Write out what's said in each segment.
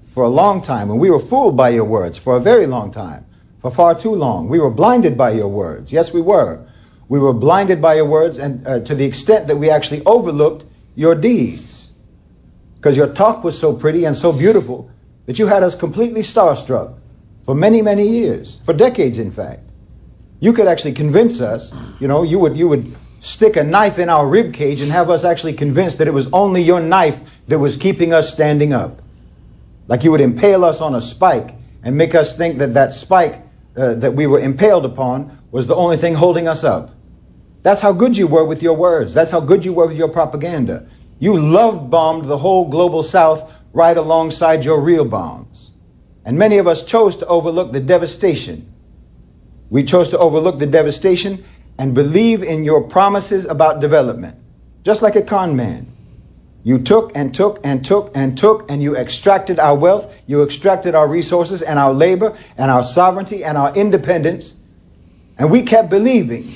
for a long time, and we were fooled by your words for a very long time, for far too long. We were blinded by your words. Yes, we were. We were blinded by your words, and to the extent that we actually overlooked your deeds. Because your talk was so pretty and so beautiful that you had us completely starstruck for many, many years, for decades, in fact. You could actually convince us, you would stick a knife in our rib cage and have us actually convinced that it was only your knife that was keeping us standing up. Like you would impale us on a spike and make us think that that spike that we were impaled upon was the only thing holding us up. That's how good you were with your words. That's how good you were with your propaganda. You love-bombed the whole global South right alongside your real bombs. And many of us chose to overlook the devastation. We chose to overlook the devastation and believe in your promises about development. Just like a con man. You took and took and took and took, and you extracted our wealth, you extracted our resources and our labor and our sovereignty and our independence. And we kept believing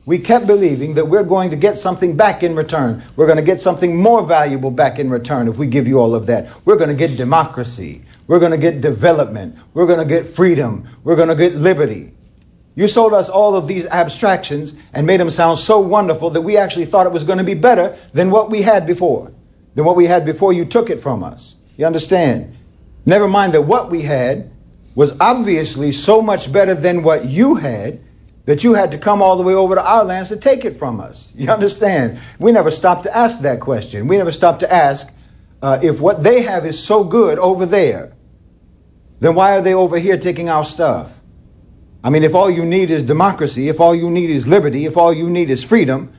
that we're going to get something back in return. We're going to get something more valuable back in return if we give you all of that. We're going to get democracy. We're going to get development. We're going to get freedom. We're going to get liberty. You sold us all of these abstractions and made them sound so wonderful that we actually thought it was going to be better than what we had before. Than what we had before you took it from us. You understand? Never mind that what we had was obviously so much better than what you had that you had to come all the way over to our lands to take it from us. You understand? We never stopped to ask that question. We never stopped to ask if what they have is so good over there, then why are they over here taking our stuff? I mean, if all you need is democracy, if all you need is liberty, if all you need is freedom,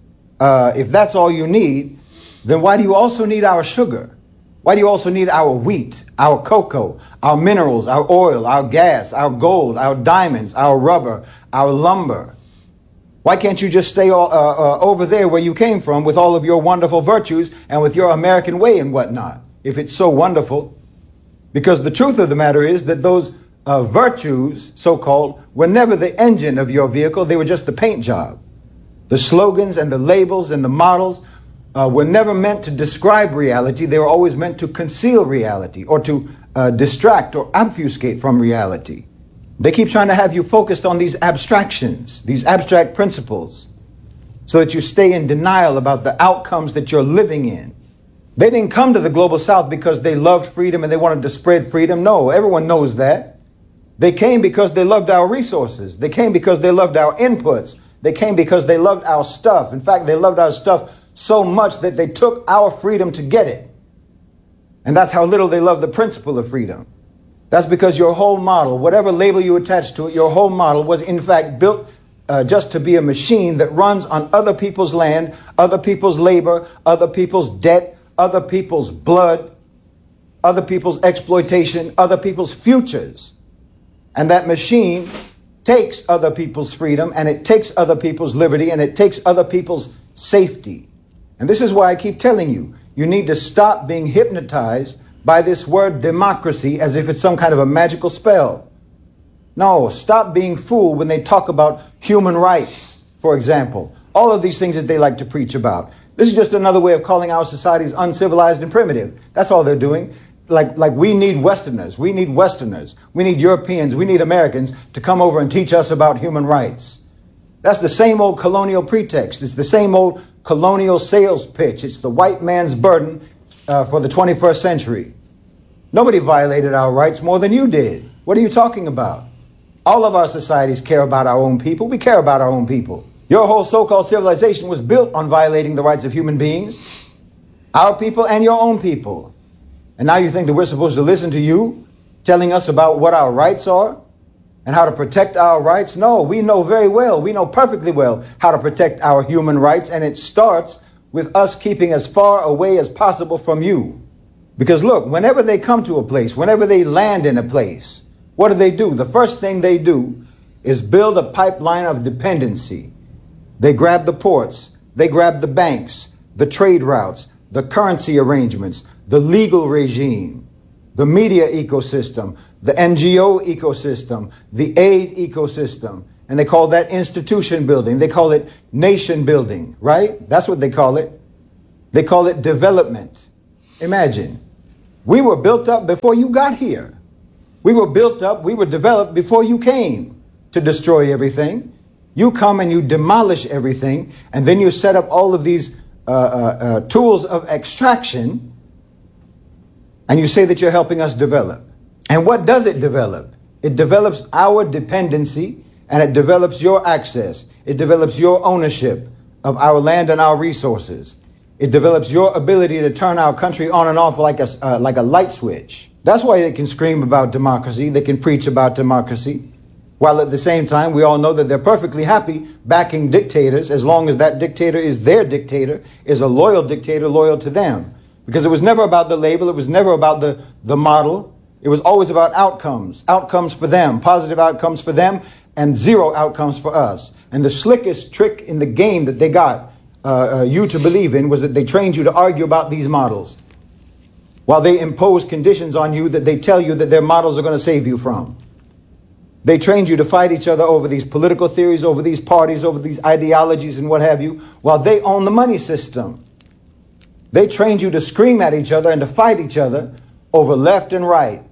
if that's all you need, then why do you also need our sugar? Why do you also need our wheat, our cocoa, our minerals, our oil, our gas, our gold, our diamonds, our rubber, our lumber? Why can't you just stay over there where you came from with all of your wonderful virtues and with your American way and whatnot, if it's so wonderful? Because the truth of the matter is that those virtues, so-called, were never the engine of your vehicle. They were just the paint job. The slogans and the labels and the models were never meant to describe reality. They were always meant to conceal reality or to distract or obfuscate from reality. They keep trying to have you focused on these abstractions, these abstract principles, so that you stay in denial about the outcomes that you're living in. They didn't come to the global South because they loved freedom and they wanted to spread freedom. No, everyone knows that. They came because they loved our resources. They came because they loved our inputs. They came because they loved our stuff. In fact, they loved our stuff so much that they took our freedom to get it. And that's how little they love the principle of freedom. That's because your whole model, whatever label you attach to it, your whole model was in fact built just to be a machine that runs on other people's land, other people's labor, other people's debt, other people's blood, other people's exploitation, other people's futures. And that machine takes other people's freedom, and it takes other people's liberty, and it takes other people's safety. And this is why I keep telling you, you need to stop being hypnotized by this word democracy as if it's some kind of a magical spell. No, stop being fooled when they talk about human rights, for example. All of these things that they like to preach about. This is just another way of calling our societies uncivilized and primitive. That's all they're doing. Like we need Westerners, we need Europeans, we need Americans to come over and teach us about human rights. That's the same old colonial pretext. It's the same old colonial sales pitch. It's the white man's burden for the 21st century. Nobody violated our rights more than you did. What are you talking about? All of our societies care about our own people. We care about our own people. Your whole so-called civilization was built on violating the rights of human beings, our people and your own people. And now you think that we're supposed to listen to you telling us about what our rights are and how to protect our rights? No, we know very well, we know perfectly well how to protect our human rights, and it starts with us keeping as far away as possible from you. Because look, whenever they come to a place, whenever they land in a place, what do? The first thing they do is build a pipeline of dependency. They grab the ports, they grab the banks, the trade routes, the currency arrangements, the legal regime, the media ecosystem, the NGO ecosystem, the aid ecosystem, and they call that institution building. They call it nation building, right? That's what they call it. They call it development. Imagine. We were built up before you got here. We were built up, we were developed before you came to destroy everything. You come and you demolish everything, and then you set up all of these tools of extraction, and you say that you're helping us develop. And what does it develop? It develops our dependency, and it develops your access. It develops your ownership of our land and our resources. It develops your ability to turn our country on and off like a light switch. That's why they can scream about democracy. They can preach about democracy, while at the same time, we all know that they're perfectly happy backing dictators as long as that dictator is their dictator, is a loyal dictator, loyal to them. Because it was never about the label. It was never about the model. It was always about outcomes. Outcomes for them, positive outcomes for them, and zero outcomes for us. And the slickest trick in the game that they got you to believe in was that they trained you to argue about these models, while they impose conditions on you that they tell you that their models are going to save you from. They trained you to fight each other over these political theories, over these parties, over these ideologies and what have you, while they own the money system. They trained you to scream at each other and to fight each other over left and right,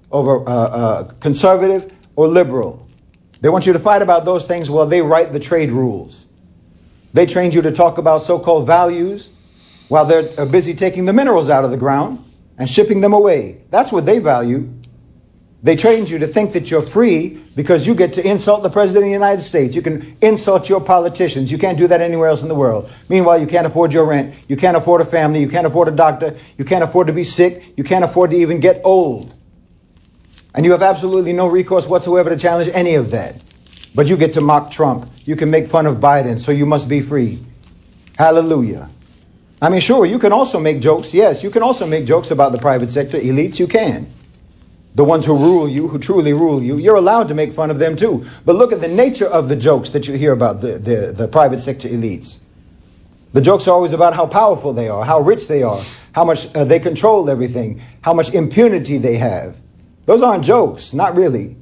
over conservative or liberal. They want you to fight about those things while they write the trade rules. They trained you to talk about so-called values while they're busy taking the minerals out of the ground and shipping them away. That's what they value. They trained you to think that you're free because you get to insult the President of the United States. You can insult your politicians. You can't do that anywhere else in the world. Meanwhile, you can't afford your rent. You can't afford a family. You can't afford a doctor. You can't afford to be sick. You can't afford to even get old. And you have absolutely no recourse whatsoever to challenge any of that. But you get to mock Trump. You can make fun of Biden, so you must be free. Hallelujah. I mean, sure, you can also make jokes. Yes, you can also make jokes about the private sector elites. You can. The ones who rule you, who truly rule you, you're allowed to make fun of them too. But look at the nature of the jokes that you hear about the private sector elites. The jokes are always about how powerful they are, how rich they are, how much they control everything, how much impunity they have. Those aren't jokes, not really.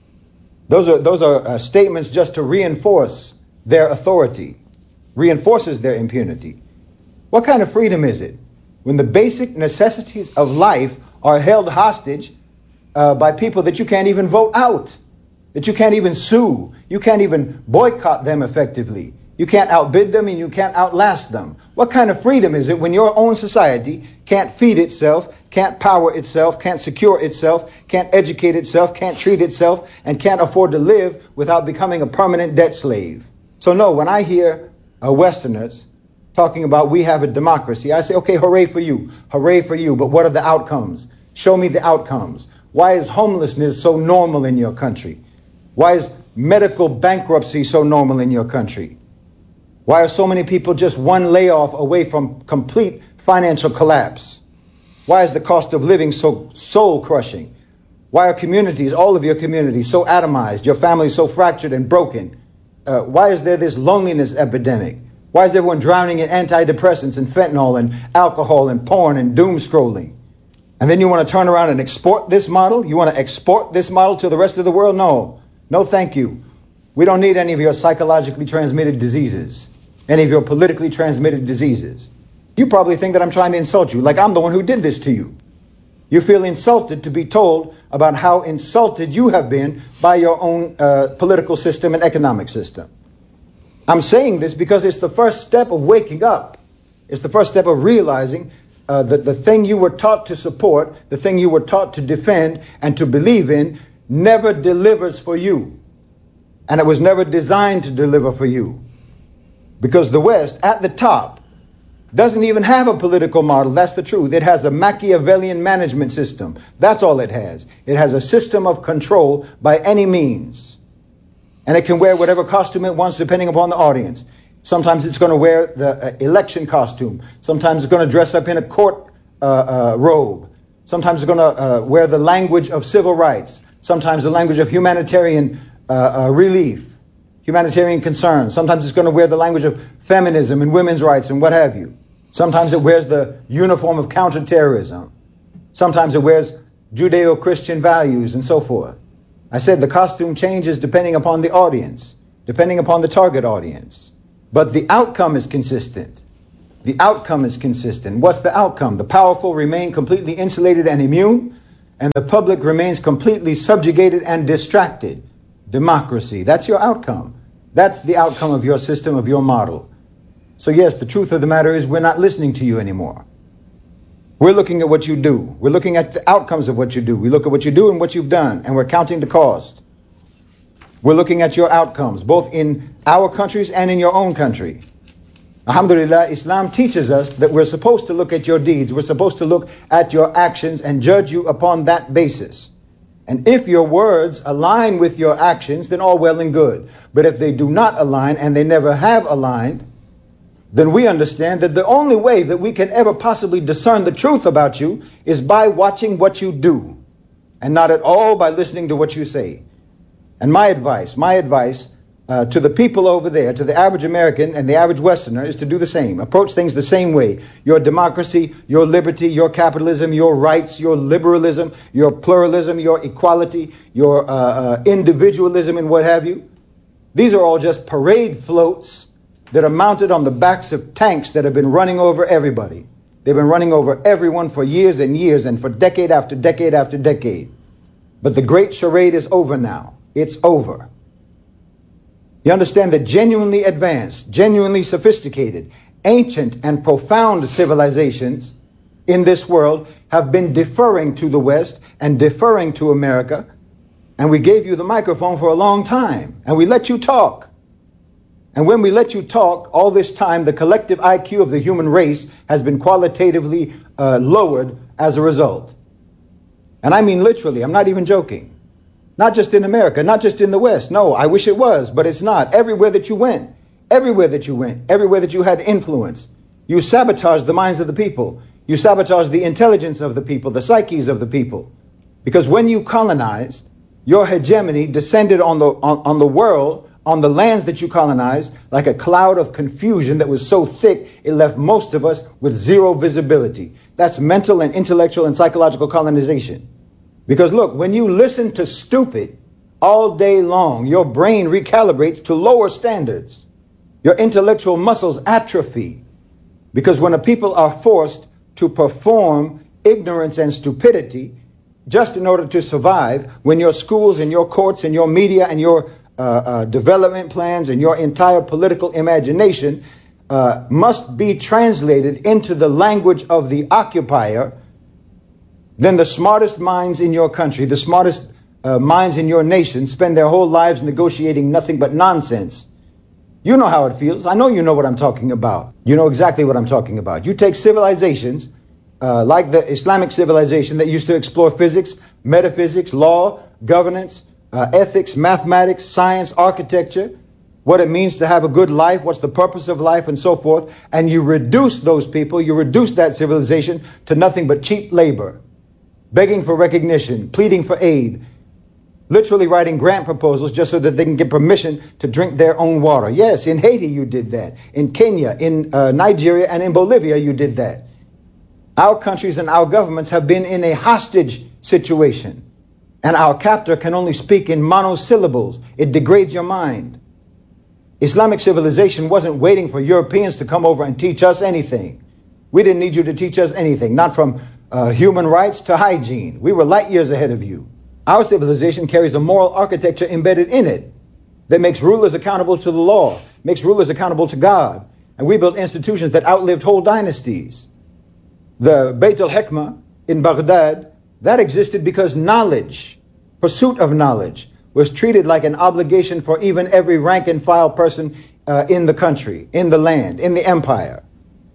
Those are statements just to reinforce their authority, reinforces their impunity. What kind of freedom is it when the basic necessities of life are held hostage by people that you can't even vote out, that you can't even sue, you can't even boycott them effectively, you can't outbid them and you can't outlast them? What kind of freedom is it when your own society can't feed itself, can't power itself, can't secure itself, can't educate itself, can't treat itself, and can't afford to live without becoming a permanent debt slave? So no, when I hear Westerners talking about we have a democracy, I say, okay, hooray for you, but what are the outcomes? Show me the outcomes. Why is homelessness so normal in your country? Why is medical bankruptcy so normal in your country? Why are so many people just one layoff away from complete financial collapse? Why is the cost of living so soul crushing? Why are communities, all of your communities, so atomized, your families so fractured and broken? Why is there this loneliness epidemic? Why is everyone drowning in antidepressants and fentanyl and alcohol and porn and doom scrolling? And then you want to turn around and export this model? You want to export this model to the rest of the world? No. No, thank you. We don't need any of your psychologically transmitted diseases, any of your politically transmitted diseases. You probably think that I'm trying to insult you, like I'm the one who did this to you. You feel insulted to be told about how insulted you have been by your own political system and economic system. I'm saying this because it's the first step of waking up. It's the first step of realizing that the thing you were taught to support, the thing you were taught to defend and to believe in, never delivers for you. And it was never designed to deliver for you. Because the West, at the top, doesn't even have a political model. That's the truth. It has a Machiavellian management system. That's all it has. It has a system of control by any means. And it can wear whatever costume it wants depending upon the audience. Sometimes it's going to wear the election costume. Sometimes it's going to dress up in a court robe. Sometimes it's going to wear the language of civil rights. Sometimes the language of humanitarian relief, humanitarian concerns. Sometimes it's going to wear the language of feminism and women's rights and what have you. Sometimes it wears the uniform of counterterrorism. Sometimes it wears Judeo-Christian values and so forth. I said the costume changes depending upon the audience, depending upon the target audience. But the outcome is consistent. The outcome is consistent. What's the outcome? The powerful remain completely insulated and immune, and the public remains completely subjugated and distracted. Democracy. That's your outcome. That's the outcome of your system, of your model. So yes, the truth of the matter is we're not listening to you anymore. We're looking at what you do. We're looking at the outcomes of what you do. We look at what you do and what you've done, and we're counting the cost. We're looking at your outcomes, both in our countries and in your own country. Alhamdulillah, Islam teaches us that we're supposed to look at your deeds. We're supposed to look at your actions and judge you upon that basis. And if your words align with your actions, then all well and good. But if they do not align, and they never have aligned, then we understand that the only way that we can ever possibly discern the truth about you is by watching what you do, and not at all by listening to what you say. And my advice to the people over there, to the average American and the average Westerner, is to do the same. Approach things the same way. Your democracy, your liberty, your capitalism, your rights, your liberalism, your pluralism, your equality, your individualism and what have you. These are all just parade floats that are mounted on the backs of tanks that have been running over everybody. They've been running over everyone for years and years and for decade after decade after decade. But the great charade is over now. It's over. You understand that genuinely advanced, genuinely sophisticated, ancient and profound civilizations in this world have been deferring to the West and deferring to America. And we gave you the microphone for a long time, and we let you talk. And when we let you talk, all this time, the collective IQ of the human race has been qualitatively lowered as a result. And I mean literally, I'm not even joking. Not just in America, not just in the West. No, I wish it was, but it's not. Everywhere that you went, everywhere that you had influence, you sabotaged the minds of the people. You sabotaged the intelligence of the people, the psyches of the people. Because when you colonized, your hegemony descended on the world, on the lands that you colonized, like a cloud of confusion that was so thick, it left most of us with zero visibility. That's mental and intellectual and psychological colonization. Because look, when you listen to stupid all day long, your brain recalibrates to lower standards. Your intellectual muscles atrophy. Because when a people are forced to perform ignorance and stupidity just in order to survive, when your schools and your courts and your media and your development plans and your entire political imagination must be translated into the language of the occupier, then the smartest minds in your country, the smartest minds in your nation spend their whole lives negotiating nothing but nonsense. You know how it feels. I know you know what I'm talking about. You know exactly what I'm talking about. You take civilizations like the Islamic civilization that used to explore physics, metaphysics, law, governance, ethics, mathematics, science, architecture, what it means to have a good life, what's the purpose of life, and so forth, and you reduce those people, you reduce that civilization to nothing but cheap labor. Begging for recognition, pleading for aid, literally writing grant proposals just so that they can get permission to drink their own water. Yes, in Haiti you did that. In Kenya, in Nigeria, and in Bolivia you did that. Our countries and our governments have been in a hostage situation. And our captor can only speak in monosyllables. It degrades your mind. Islamic civilization wasn't waiting for Europeans to come over and teach us anything. We didn't need you to teach us anything, not from human rights to hygiene. We were light years ahead of you. Our civilization carries a moral architecture embedded in it that makes rulers accountable to the law, makes rulers accountable to God. And we built institutions that outlived whole dynasties. The Bayt al-Hikmah in Baghdad, that existed because knowledge, pursuit of knowledge, was treated like an obligation for even every rank and file person in the country, in the land, in the empire.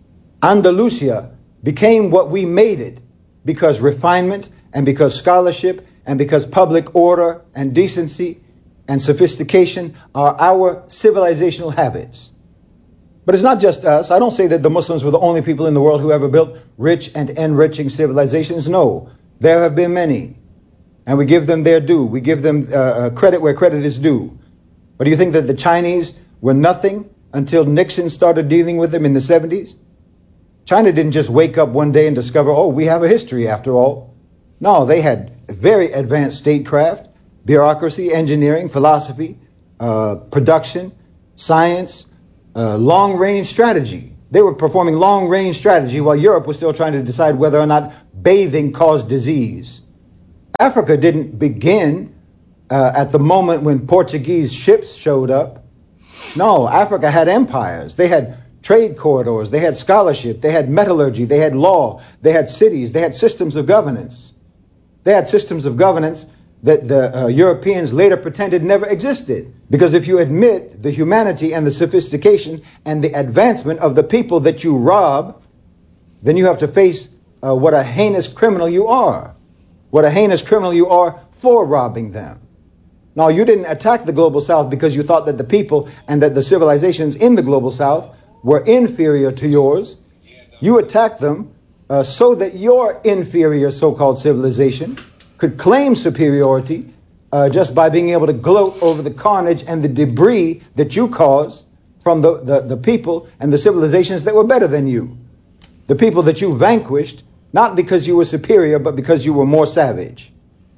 Andalusia became what we made it because refinement and because scholarship and because public order and decency and sophistication are our civilizational habits. But it's not just us. I don't say that the Muslims were the only people in the world who ever built rich and enriching civilizations. No, there have been many. And we give them their due. We give them credit where credit is due. But do you think that the Chinese were nothing until Nixon started dealing with them in the 70s? China didn't just wake up one day and discover, oh, we have a history after all. No, they had very advanced statecraft, bureaucracy, engineering, philosophy, production, science, long-range strategy. They were performing long-range strategy while Europe was still trying to decide whether or not bathing caused disease. Africa didn't begin at the moment when Portuguese ships showed up. No, Africa had empires. They had trade corridors. They had scholarship. They had metallurgy. They had law. They had cities. They had systems of governance. They had systems of governance that the Europeans later pretended never existed. Because if you admit the humanity and the sophistication and the advancement of the people that you rob, then you have to face what a heinous criminal you are. What a heinous criminal you are for robbing them. Now, you didn't attack the Global South because you thought that the people and that the civilizations in the Global South were inferior to yours. You attacked them so that your inferior so-called civilization could claim superiority just by being able to gloat over the carnage and the debris that you caused from the people and the civilizations that were better than you. The people that you vanquished, not because you were superior, but because you were more savage.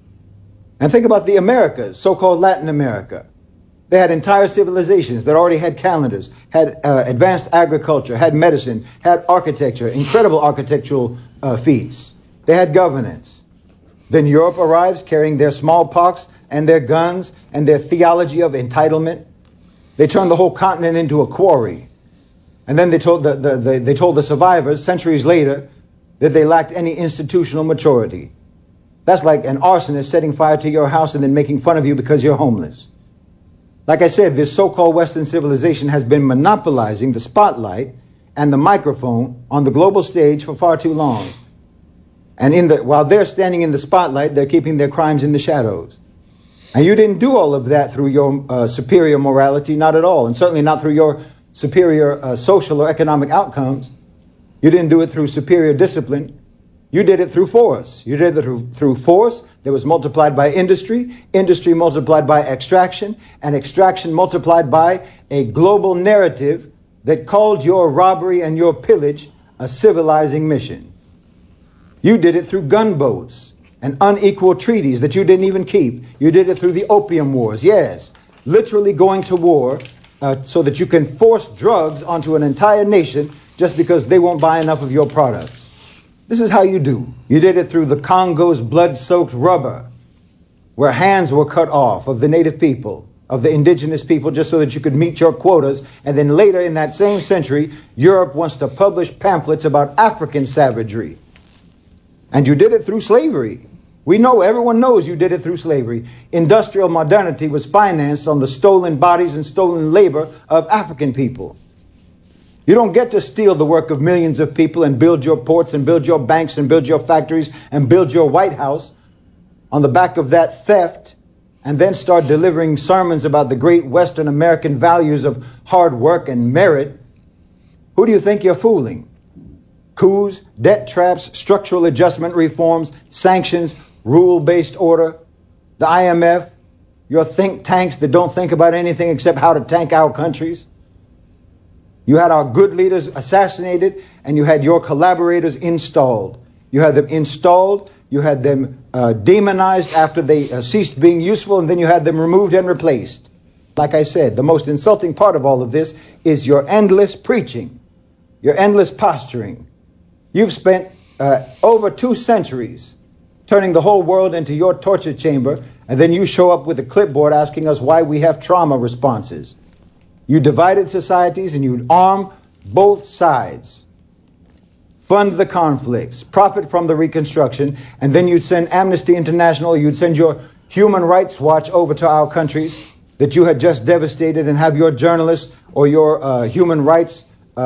And think about the Americas, so-called Latin America. They had entire civilizations that already had calendars, had advanced agriculture, had medicine, had architecture, incredible architectural feats. They had governance. Then Europe arrives carrying their smallpox and their guns and their theology of entitlement. They turned the whole continent into a quarry. And then they told the survivors centuries later that they lacked any institutional maturity. That's like an arsonist setting fire to your house and then making fun of you because you're homeless. Like I said, this so-called Western civilization has been monopolizing the spotlight and the microphone on the global stage for far too long. And while they're standing in the spotlight, they're keeping their crimes in the shadows. And you didn't do all of that through your superior morality, not at all. And certainly not through your superior social or economic outcomes. You didn't do it through superior discipline. You did it through force. You did it through force that was multiplied by industry, industry multiplied by extraction, and extraction multiplied by a global narrative that called your robbery and your pillage a civilizing mission. You did it through gunboats and unequal treaties that you didn't even keep. You did it through the opium wars. Yes, literally going to war so that you can force drugs onto an entire nation just because they won't buy enough of your products. This is how you do. You did it through the Congo's blood-soaked rubber, where hands were cut off of the native people, of the indigenous people, just so that you could meet your quotas. And then later in that same century, Europe wants to publish pamphlets about African savagery. And you did it through slavery. We know, everyone knows you did it through slavery. Industrial modernity was financed on the stolen bodies and stolen labor of African people. You don't get to steal the work of millions of people and build your ports and build your banks and build your factories and build your White House on the back of that theft and then start delivering sermons about the great Western American values of hard work and merit. Who do you think you're fooling? Coups, debt traps, structural adjustment reforms, sanctions, rule-based order, the IMF, your think tanks that don't think about anything except how to tank our countries. You had our good leaders assassinated, and you had your collaborators installed. You had them installed, you had them demonized after they ceased being useful, and then you had them removed and replaced. Like I said, the most insulting part of all of this is your endless preaching, your endless posturing. You've spent over 2 centuries turning the whole world into your torture chamber, and then you show up with a clipboard asking us why we have trauma responses. You divided societies and you'd arm both sides, fund the conflicts, profit from the reconstruction, and then you'd send Amnesty International, you'd send your Human Rights Watch over to our countries that you had just devastated and have your journalists or your human rights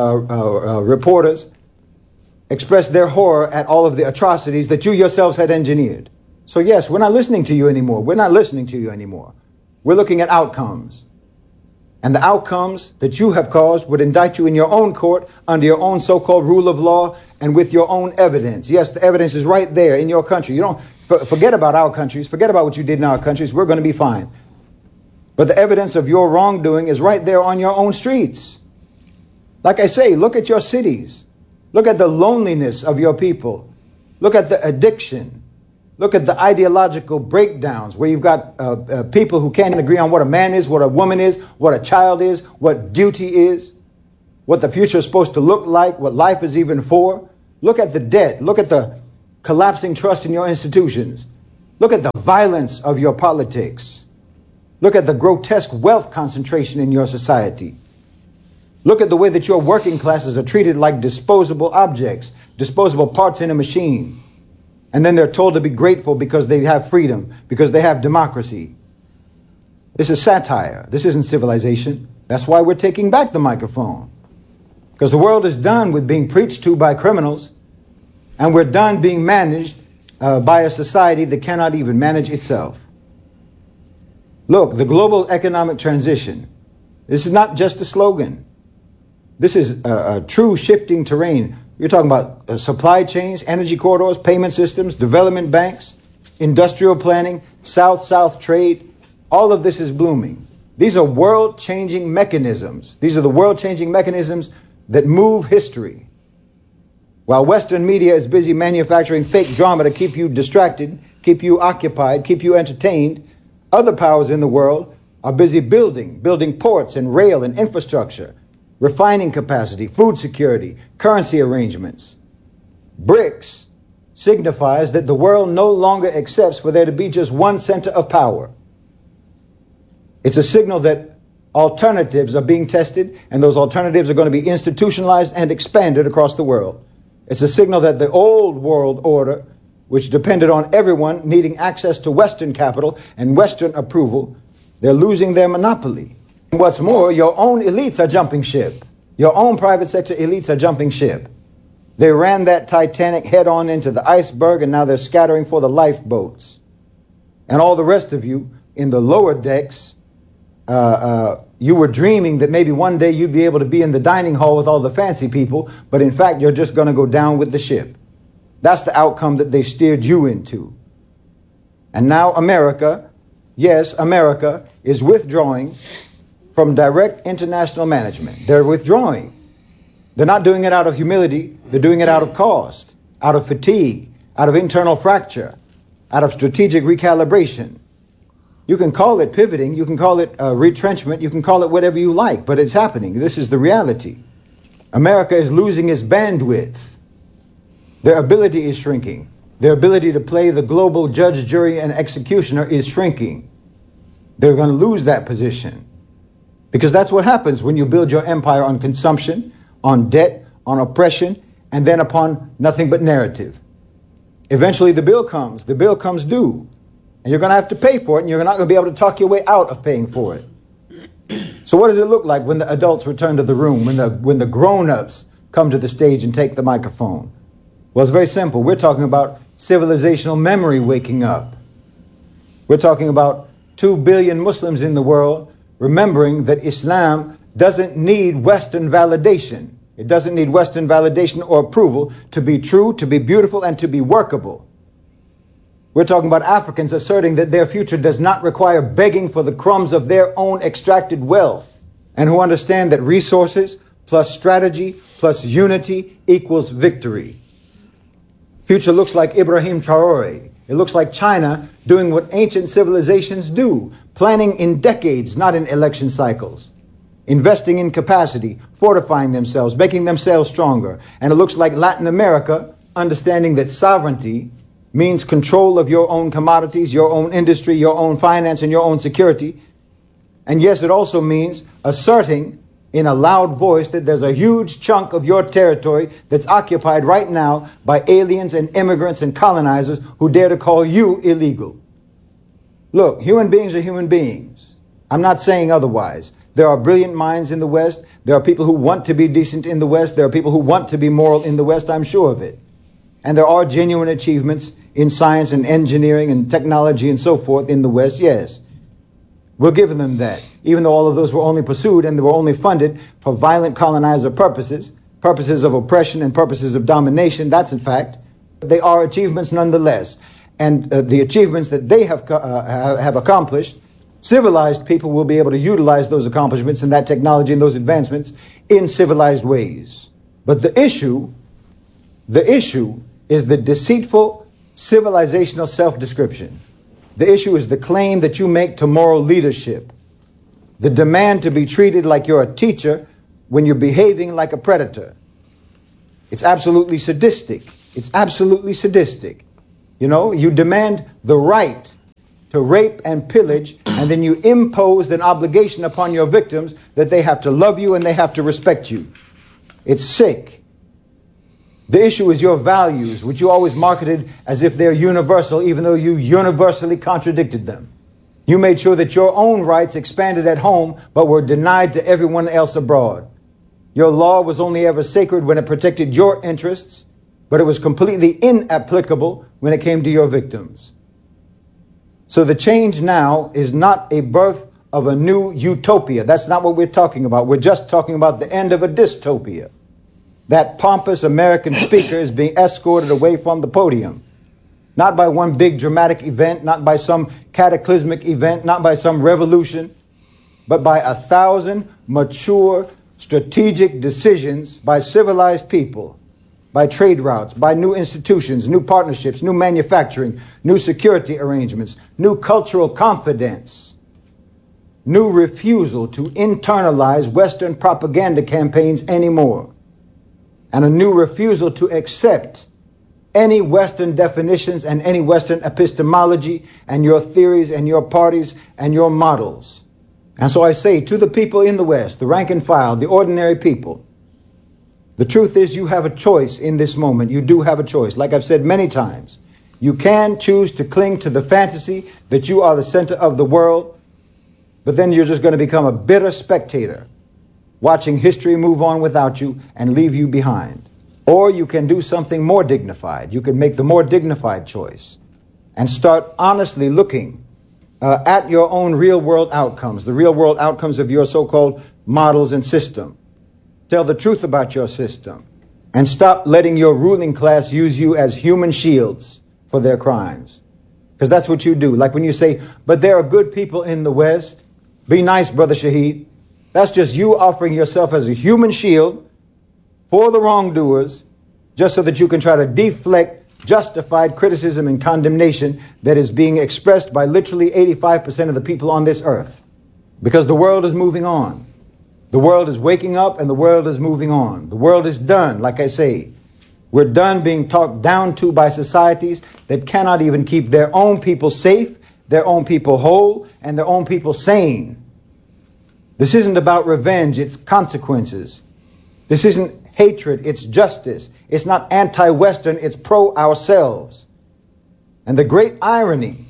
reporters express their horror at all of the atrocities that you yourselves had engineered. So yes, we're not listening to you anymore. We're not listening to you anymore. We're looking at outcomes. And the outcomes that you have caused would indict you in your own court under your own so-called rule of law and with your own evidence. Yes, the evidence is right there in your country. You don't forget about our countries. Forget about what you did in our countries. We're going to be fine. But the evidence of your wrongdoing is right there on your own streets. Like I say, look at your cities. Look at the loneliness of your people. Look at the addiction. Look at the ideological breakdowns where you've got people who can't agree on what a man is, what a woman is, what a child is, what duty is. what the future is supposed to look like, what life is even for. Look at the debt. Look at the collapsing trust in your institutions. Look at the violence of your politics. Look at the grotesque wealth concentration in your society. Look at the way that your working classes are treated like disposable objects, disposable parts in a machine. And then they're told to be grateful because they have freedom, because they have democracy. This is satire. This isn't civilization. That's why we're taking back the microphone. Because the world is done with being preached to by criminals, and we're done being managed by a society that cannot even manage itself. Look, the global economic transition, this is not just a slogan. This is a true shifting terrain. You're talking about supply chains, energy corridors, payment systems, development banks, industrial planning, South-South trade. All of this is blooming. These are world-changing mechanisms. These are the world-changing mechanisms that move history. While Western media is busy manufacturing fake drama to keep you distracted, keep you occupied, keep you entertained, other powers in the world are busy building ports and rail and infrastructure, refining capacity, food security, currency arrangements. BRICS signifies that the world no longer accepts for there to be just one center of power. It's a signal that alternatives are being tested, and those alternatives are going to be institutionalized and expanded across the world. It's a signal that the old world order, which depended on everyone needing access to Western capital and Western approval, they're losing their monopoly. And what's more, your own elites are jumping ship. Your own private sector elites are jumping ship. They ran that Titanic head on into the iceberg, and now they're scattering for the lifeboats. And all the rest of you in the lower decks, you were dreaming that maybe one day you'd be able to be in the dining hall with all the fancy people, but in fact, you're just going to go down with the ship. That's the outcome that they steered you into. And now America, yes, America is withdrawing from direct international management. They're withdrawing. They're not doing it out of humility. They're doing it out of cost, out of fatigue, out of internal fracture, out of strategic recalibration. You can call it pivoting, you can call it retrenchment, you can call it whatever you like, but it's happening. This is the reality. America is losing its bandwidth. Their ability is shrinking. Their ability to play the global judge, jury, and executioner is shrinking. They're going to lose that position. Because that's what happens when you build your empire on consumption, on debt, on oppression, and then upon nothing but narrative. Eventually the bill comes due. And you're going to have to pay for it, and you're not going to be able to talk your way out of paying for it. So what does it look like when the adults return to the room, when the grown-ups come to the stage and take the microphone? Well, it's very simple. We're talking about civilizational memory waking up. We're talking about 2 billion Muslims in the world remembering that Islam doesn't need Western validation. It doesn't need Western validation or approval to be true, to be beautiful, and to be workable. We're talking about Africans asserting that their future does not require begging for the crumbs of their own extracted wealth, and who understand that resources plus strategy plus unity equals victory. Future looks like Ibrahim Traore. It looks like China doing what ancient civilizations do, planning in decades, not in election cycles, investing in capacity, fortifying themselves, making themselves stronger. And it looks like Latin America understanding that sovereignty means control of your own commodities, your own industry, your own finance, and your own security. And yes, it also means asserting in a loud voice that there's a huge chunk of your territory that's occupied right now by aliens and immigrants and colonizers who dare to call you illegal. Look, human beings are human beings. I'm not saying otherwise. There are brilliant minds in the West. There are people who want to be decent in the West. There are people who want to be moral in the West. I'm sure of it. And there are genuine achievements in science and engineering and technology and so forth in the West, yes. We're giving them that, even though all of those were only pursued and they were only funded for violent colonizer purposes, purposes of oppression and purposes of domination. That's a fact. They are achievements nonetheless. And the achievements that they have accomplished, civilized people will be able to utilize those accomplishments and that technology and those advancements in civilized ways. But the issue is the deceitful civilizational self-description. The issue is the claim that you make to moral leadership. The demand to be treated like you're a teacher when you're behaving like a predator. It's absolutely sadistic. It's absolutely sadistic. You know, you demand the right to rape and pillage, and then you impose an obligation upon your victims that they have to love you and they have to respect you. It's sick. The issue is your values, which you always marketed as if they're universal, even though you universally contradicted them. You made sure that your own rights expanded at home, but were denied to everyone else abroad. Your law was only ever sacred when it protected your interests, but it was completely inapplicable when it came to your victims. So the change now is not a birth of a new utopia. That's not what we're talking about. We're just talking about the end of a dystopia. That pompous American speaker is being escorted away from the podium. Not by one big dramatic event, not by some cataclysmic event, not by some revolution, but by 1,000 mature, strategic decisions by civilized people, by trade routes, by new institutions, new partnerships, new manufacturing, new security arrangements, new cultural confidence, new refusal to internalize Western propaganda campaigns anymore, and a new refusal to accept any Western definitions and any Western epistemology and your theories and your parties and your models. And so I say to the people in the West, the rank and file, the ordinary people, the truth is you have a choice in this moment. You do have a choice. Like I've said many times, you can choose to cling to the fantasy that you are the center of the world, but then you're just going to become a bitter spectator, watching history move on without you and leave you behind. Or you can do something more dignified. You can make the more dignified choice and start honestly looking at your own real world outcomes, the real world outcomes of your so-called models and system. Tell the truth about your system and stop letting your ruling class use you as human shields for their crimes. Because that's what you do. Like when you say, but there are good people in the West. Be nice, Brother Shaheed. That's just you offering yourself as a human shield for the wrongdoers, just so that you can try to deflect justified criticism and condemnation that is being expressed by literally 85% of the people on this earth. Because the world is moving on. The world is waking up and the world is moving on. The world is done, like I say. We're done being talked down to by societies that cannot even keep their own people safe, their own people whole, and their own people sane. This isn't about revenge, it's consequences. This isn't hatred, it's justice. It's not anti-Western, it's pro-ourselves. And the great irony,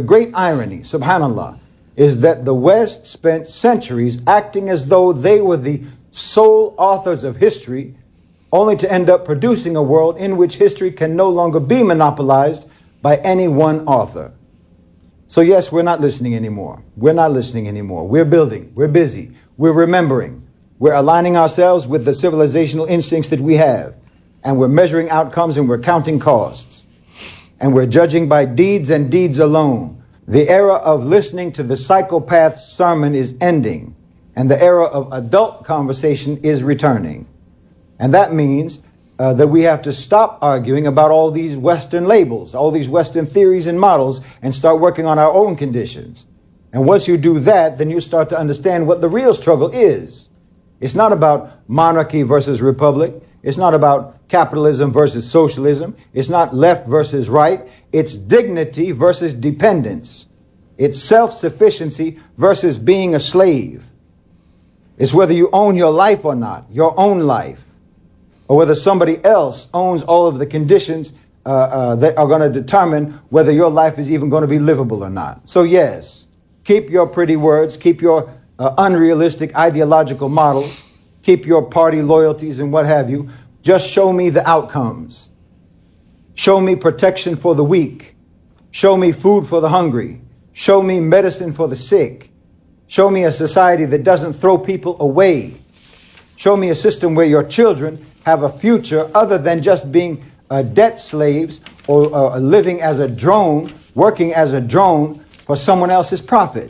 subhanallah, is that the West spent centuries acting as though they were the sole authors of history, only to end up producing a world in which history can no longer be monopolized by any one author. So yes, we're not listening anymore. We're not listening anymore. We're building. We're busy. We're remembering. We're aligning ourselves with the civilizational instincts that we have. And we're measuring outcomes and we're counting costs. And we're judging by deeds and deeds alone. The era of listening to the psychopath's sermon is ending. And the era of adult conversation is returning. And that means that we have to stop arguing about all these Western labels, all these Western theories and models, and start working on our own conditions. And once you do that, then you start to understand what the real struggle is. It's not about monarchy versus republic. It's not about capitalism versus socialism. It's not left versus right. It's dignity versus dependence. It's self-sufficiency versus being a slave. It's whether you own your life or not, your own life, or whether somebody else owns all of the conditions that are going to determine whether your life is even going to be livable or not. So yes, keep your pretty words, keep your unrealistic ideological models, keep your party loyalties and what have you. Just show me the outcomes. Show me protection for the weak. Show me food for the hungry. Show me medicine for the sick. Show me a society that doesn't throw people away. Show me a system where your children have a future other than just being debt slaves or living as a drone, working as a drone for someone else's profit.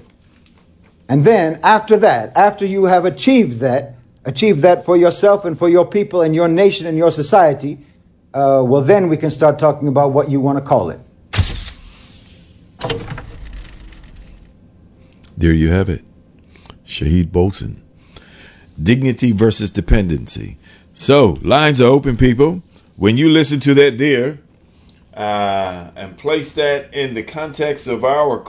And then after that, after you have achieved that for yourself and for your people and your nation and your society, well, then we can start talking about what you want to call it. There you have it. Shaheed Bolton. Dignity versus dependency. So, lines are open, people. When you listen to that there, and place that in the context of our